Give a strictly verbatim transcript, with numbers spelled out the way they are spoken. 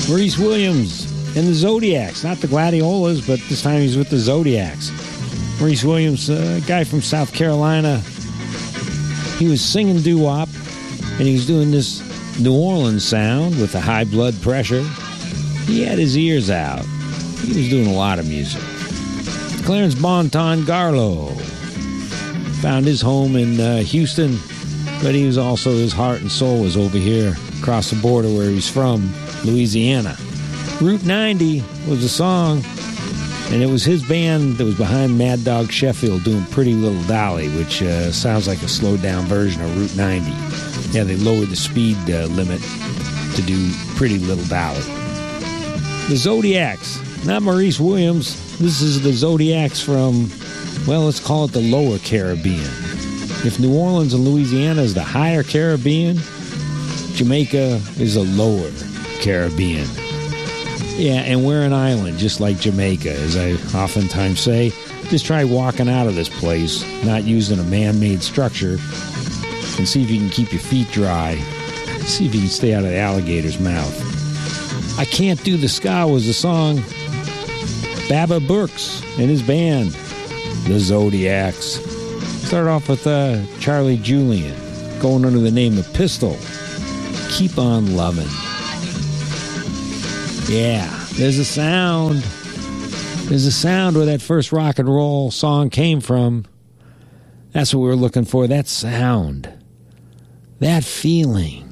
Maurice Williams and the Zodiacs. Not the Gladiolas, but this time he's with the Zodiacs. Maurice Williams, a guy from South Carolina. He was singing doo-wop, and he was doing this New Orleans sound with the high blood pressure. He had his ears out. He was doing a lot of music. Clarence Bonton Garlow found his home in uh, Houston, but he was also, his heart and soul was over here across the border where he's from, Louisiana. Route ninety was a song, and it was his band that was behind Mad Dog Sheffield doing Pretty Little Dolly, which uh, sounds like a slowed-down version of Route ninety. Yeah, they lowered the speed uh, limit to do Pretty Little Dolly. The Zodiacs, not Maurice Williams. This is the Zodiacs from, well, let's call it the Lower Caribbean. If New Orleans and Louisiana is the higher Caribbean, Jamaica is the lower Caribbean. Yeah, and we're an island, just like Jamaica, as I oftentimes say. Just try walking out of this place, not using a man-made structure, and see if you can keep your feet dry. See if you can stay out of the alligator's mouth. I Can't Do the Ska was the song. Baba Brooks and his band, the Zodiacs. Start off with uh, Charlie Julian, going under the name of Pistol. Keep on Lovin'. Yeah, there's a sound. There's a sound where that first rock and roll song came from. That's what we were looking for, that sound. That feeling.